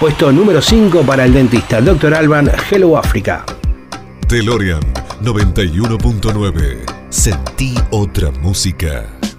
Puesto número 5 para el dentista Dr. Alban, Hello Africa. DeLorean 91.9. Sentí otra música.